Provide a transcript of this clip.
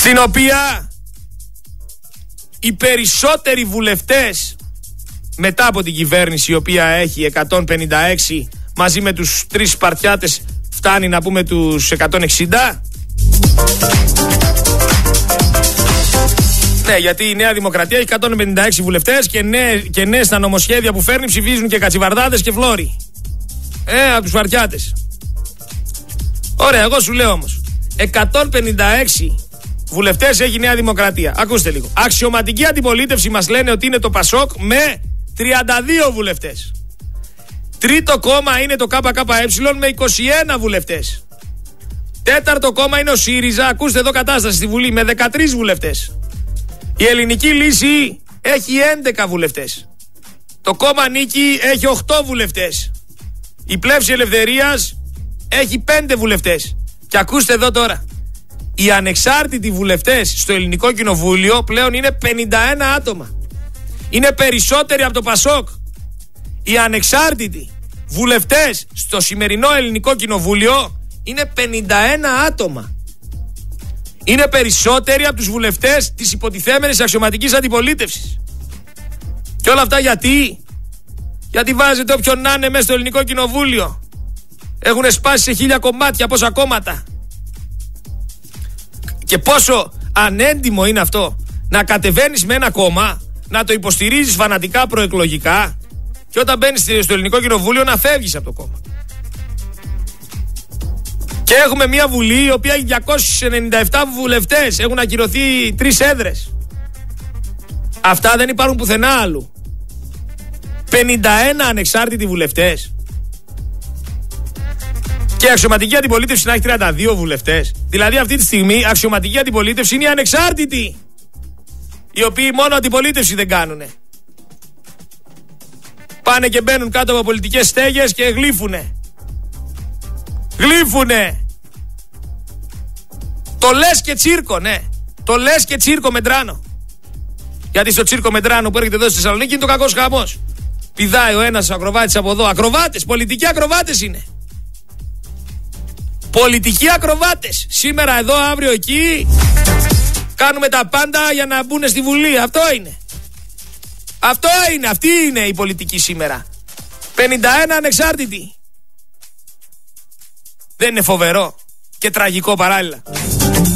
στην οποία οι περισσότεροι βουλευτές μετά από την κυβέρνηση, η οποία έχει 156 μαζί με τους 3 Σπαρτιάτες, φτάνει να πούμε τους 160. Ναι, γιατί η Νέα Δημοκρατία έχει 156 βουλευτές και ναι στα νομοσχέδια που φέρνει ψηφίζουν και κατσιβαρδάδες και φλόροι. Από τους Σπαρτιάτες. Ωραία, εγώ σου λέω όμως, 156 βουλευτές έχει η Νέα Δημοκρατία. Ακούστε λίγο. Αξιωματική αντιπολίτευση μας λένε ότι είναι το Πασόκ με 32 βουλευτές. Τρίτο κόμμα είναι το ΚΚΕ με 21 βουλευτές. Τέταρτο κόμμα είναι ο ΣΥΡΙΖΑ, ακούστε εδώ κατάσταση στη Βουλή, με 13 βουλευτές. Η Ελληνική Λύση έχει 11 βουλευτές. Το κόμμα Νίκη έχει 8 βουλευτές. Η Πλεύση Ελευθερίας έχει 5 βουλευτές. Και ακούστε εδώ τώρα. Οι ανεξάρτητοι βουλευτές στο Ελληνικό Κοινοβούλιο πλέον είναι 51 άτομα. Είναι περισσότεροι από το Πασόκ. Οι ανεξάρτητοι βουλευτές στο σημερινό Ελληνικό Κοινοβούλιο είναι 51 άτομα. Είναι περισσότεροι από τους βουλευτές της υποτιθέμενης αξιωματικής αντιπολίτευσης. Και όλα αυτά γιατί βάζετε όποιον να είναι μέσα στο Ελληνικό Κοινοβούλιο. Έχουν σπάσει σε 1000 κομμάτια, πόσα κόμματα. Και πόσο ανέντιμο είναι αυτό να κατεβαίνεις με ένα κόμμα, να το υποστηρίζεις φανατικά προεκλογικά και όταν μπαίνεις στο Ελληνικό Κοινοβούλιο να φεύγεις από το κόμμα. Και έχουμε μια Βουλή η οποία έχει 297 βουλευτές. Έχουν ακυρωθεί 3 έδρες. Αυτά δεν υπάρχουν πουθενά άλλου. 51 ανεξάρτητοι βουλευτές. Και η αξιωματική αντιπολίτευση να έχει 32 βουλευτές. Δηλαδή αυτή τη στιγμή η αξιωματική αντιπολίτευση είναι οι ανεξάρτητοι, οι οποίοι μόνο αντιπολίτευση δεν κάνουνε. Πάνε και μπαίνουν κάτω από πολιτικές στέγες και γλύφουνε. Το λες και τσίρκο, ναι. Το λες και τσίρκο Μεντράνο. Γιατί στο τσίρκο Μεντράνο που έρχεται εδώ στη Θεσσαλονίκη είναι το κακός χαμός. Πηδάει ο ένας ακροβάτης από εδώ. Ακροβάτες, πολιτικοί ακροβάτες είναι. Πολιτικοί ακροβάτες. Σήμερα εδώ, αύριο εκεί. Κάνουμε τα πάντα για να μπουν στη Βουλή. Αυτό είναι. Αυτή είναι η πολιτική σήμερα. 51 ανεξάρτητοι. Δεν είναι φοβερό και τραγικό παράλληλα?